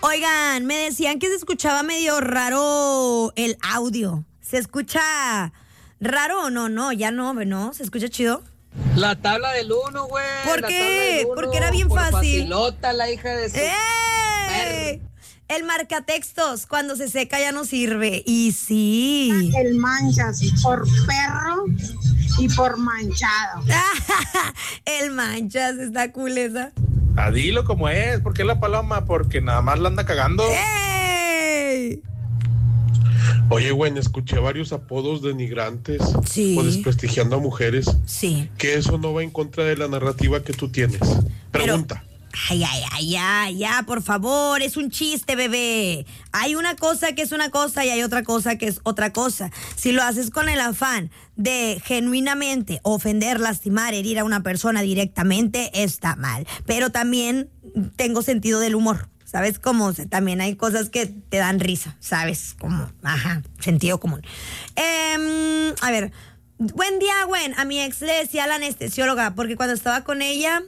Oigan, me decían que se escuchaba medio raro el audio. ¿Se escucha raro o no? No, ya no, ¿no? ¿Se escucha chido? La tabla del 1, güey. ¿Por qué? Porque era bien fácil. Facilota, la hija de su... ¡Ey! El marcatextos, cuando se seca ya no sirve. Y sí. El manchas por perro y por manchado. El manchas, está cool esa. Dilo como es, ¿por qué la paloma? Porque nada más la anda cagando. ¡Ey! Oye, güey, escuché varios apodos denigrantes Sí. o desprestigiando a mujeres. Sí. Que eso no va en contra de la narrativa que tú tienes. Pregunta. Ya, por favor, es un chiste, bebé. Hay una cosa que es una cosa y hay otra cosa que es otra cosa. Si lo haces con el afán de genuinamente ofender, lastimar, herir a una persona directamente, está mal. Pero también tengo sentido del humor. ¿Sabes cómo? También hay cosas que te dan risa, ¿sabes? Como, sentido común. A ver, buen día, Gwen. A mi ex le decía a la anestesióloga, porque cuando estaba con ella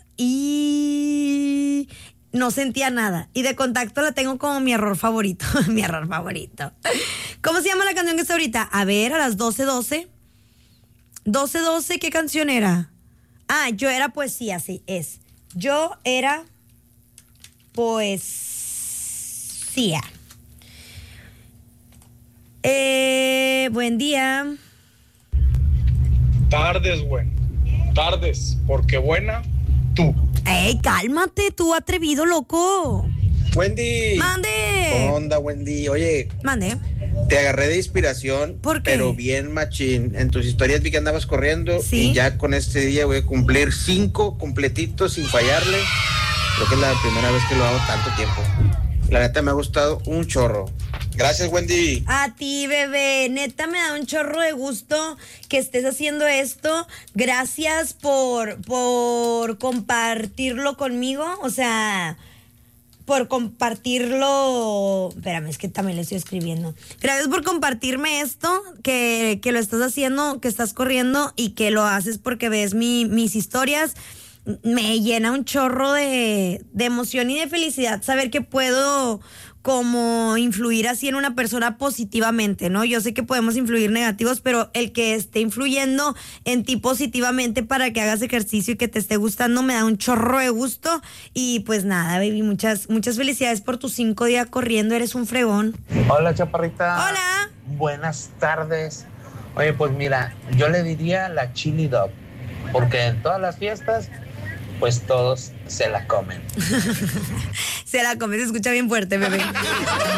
y no sentía nada. Y de contacto la tengo como mi error favorito. Mi error favorito. ¿Cómo se llama la canción que está ahorita? A ver, a las 12:12. 12:12, ¿qué canción era? Yo era poesía, sí, es. Yo era poesía. Buen día. Tardes, güey. Tardes, porque buena, tú. ¡Ey, cálmate, tú atrevido, loco! Wendy. ¡Mande! ¿Qué onda, Wendy? Oye, Mande. te agarré de inspiración, ¿Por qué? pero bien machín. En tus historias vi que andabas corriendo. ¿Sí? Y ya con este día voy a cumplir 5 completitos sin fallarle. Creo que es la primera vez que lo hago tanto tiempo. La neta me ha gustado un chorro. Gracias, Wendy. A ti, bebé. Neta, me da un chorro de gusto que estés haciendo esto. Gracias por compartirlo conmigo. O sea, por compartirlo. Espérame, es que también le estoy escribiendo. Gracias por compartirme esto, que lo estás haciendo, que estás corriendo y que lo haces porque ves mis historias. Me llena un chorro de emoción y de felicidad saber que puedo como influir así en una persona positivamente, ¿no? Yo sé que podemos influir negativos, pero el que esté influyendo en ti positivamente para que hagas ejercicio y que te esté gustando me da un chorro de gusto. Y pues nada, baby, muchas felicidades por tus 5 días corriendo, eres un fregón. Hola, chaparrita. Hola. Buenas tardes. Oye, pues mira, yo le diría la chili dog, porque en todas las fiestas pues todos se la comen. Se la come, se escucha bien fuerte, bebé.